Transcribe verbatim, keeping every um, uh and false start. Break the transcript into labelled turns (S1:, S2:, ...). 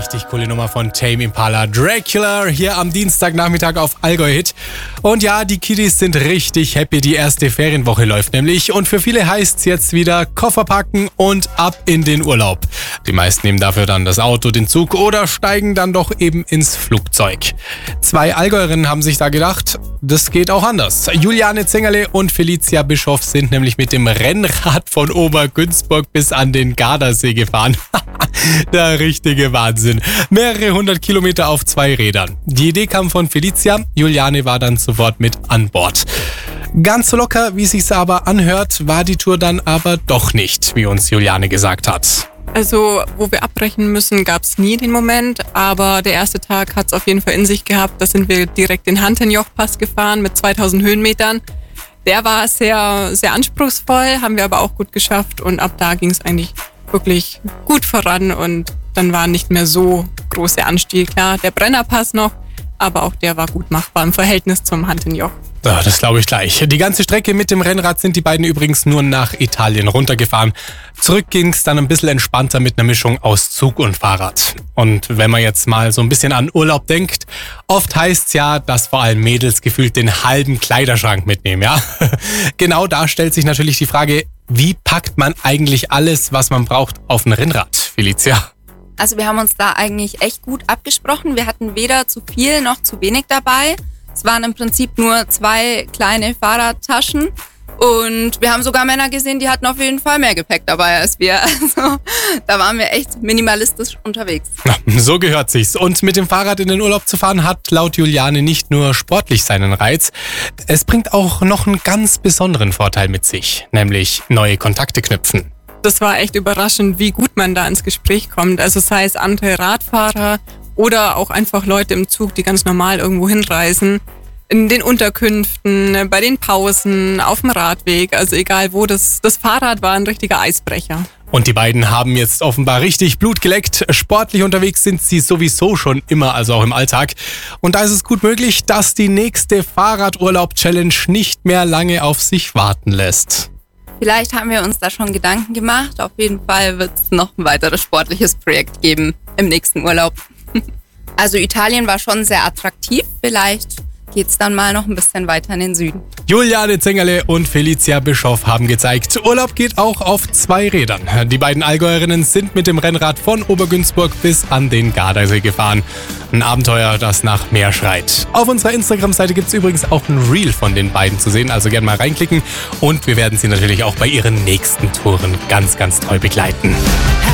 S1: Richtig coole Nummer von Tame Impala. Dracula hier am Dienstagnachmittag auf Allgäu Hit. Und ja, die Kiddies sind richtig happy. Die erste Ferienwoche läuft nämlich. Und für viele heißt's jetzt wieder Koffer packen und ab in den Urlaub. Die meisten nehmen dafür dann das Auto, den Zug oder steigen dann doch eben ins Flugzeug. Zwei Allgäuerinnen haben sich da gedacht, das geht auch anders. Juliane Zengerle und Felicia Bischoff sind nämlich mit dem Rennrad von Obergünzburg bis an den Gardasee gefahren. Der richtige Wahnsinn. Mehrere hundert Kilometer auf zwei Rädern. Die Idee kam von Felicia. Juliane war dann sofort mit an Bord. Ganz so locker, wie sich's aber anhört, war die Tour dann aber doch nicht, wie uns Juliane gesagt hat.
S2: Also, wo wir abbrechen müssen, gab's nie den Moment, aber der erste Tag hat's auf jeden Fall in sich gehabt. Da sind wir direkt den Hantenjoch-Pass gefahren mit zweitausend Höhenmetern. Der war sehr, sehr anspruchsvoll, haben wir aber auch gut geschafft und ab da ging's eigentlich wirklich gut voran und dann war nicht mehr so große Anstieg. Klar, der Brennerpass noch, aber auch der war gut machbar im Verhältnis zum Hantenjoch.
S1: Ja, das glaube ich gleich. Die ganze Strecke mit dem Rennrad sind die beiden übrigens nur nach Italien runtergefahren. Zurück ging's dann ein bisschen entspannter mit einer Mischung aus Zug und Fahrrad. Und wenn man jetzt mal so ein bisschen an Urlaub denkt, oft heißt's ja, dass vor allem Mädels gefühlt den halben Kleiderschrank mitnehmen, ja? Genau da stellt sich natürlich die Frage, wie packt man eigentlich alles, was man braucht, auf ein Rennrad, Felicia?
S3: Also wir haben uns da eigentlich echt gut abgesprochen. Wir hatten weder zu viel noch zu wenig dabei. Es waren im Prinzip nur zwei kleine Fahrradtaschen und wir haben sogar Männer gesehen, die hatten auf jeden Fall mehr Gepäck dabei als wir. Also da waren wir echt minimalistisch unterwegs.
S1: Ja, so gehört sich's. Und mit dem Fahrrad in den Urlaub zu fahren hat laut Juliane nicht nur sportlich seinen Reiz. Es bringt auch noch einen ganz besonderen Vorteil mit sich, nämlich neue Kontakte knüpfen.
S2: Das war echt überraschend, wie gut man da ins Gespräch kommt. Also sei es andere Radfahrer oder auch einfach Leute im Zug, die ganz normal irgendwo hinreisen. In den Unterkünften, bei den Pausen, auf dem Radweg, also egal wo, das, das Fahrrad war ein richtiger Eisbrecher.
S1: Und die beiden haben jetzt offenbar richtig Blut geleckt. Sportlich unterwegs sind sie sowieso schon immer, also auch im Alltag. Und da ist es gut möglich, dass die nächste Fahrradurlaub-Challenge nicht mehr lange auf sich warten lässt.
S3: Vielleicht haben wir uns da schon Gedanken gemacht. Auf jeden Fall wird es noch ein weiteres sportliches Projekt geben im nächsten Urlaub. Also Italien war schon sehr attraktiv. Vielleicht geht's dann mal noch ein bisschen weiter in den Süden.
S1: Juliane Zengerle und Felicia Bischoff haben gezeigt, Urlaub geht auch auf zwei Rädern. Die beiden Allgäuerinnen sind mit dem Rennrad von Obergünzburg bis an den Gardasee gefahren. Ein Abenteuer, das nach mehr schreit. Auf unserer Instagram-Seite gibt's übrigens auch ein Reel von den beiden zu sehen, also gerne mal reinklicken. Und wir werden sie natürlich auch bei ihren nächsten Touren ganz, ganz toll begleiten.